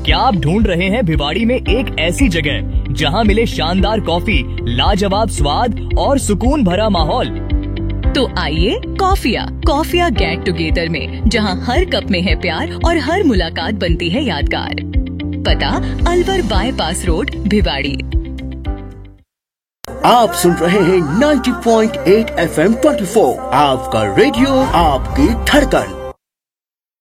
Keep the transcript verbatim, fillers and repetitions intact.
क्या आप ढूंढ रहे हैं भिवाड़ी में एक ऐसी जगह जहां मिले शानदार कॉफी, लाजवाब स्वाद और सुकून भरा माहौल? तो आइए कॉफिया कॉफिया गेट टुगेदर में, जहां हर कप में है प्यार और हर मुलाकात बनती है यादगार। पता अलवर बाईपास रोड, भिवाड़ी। आप सुन रहे हैं नब्बे पॉइंट आठ एफ एम चौबीस, आपका रेडियो, आपकी धड़कन।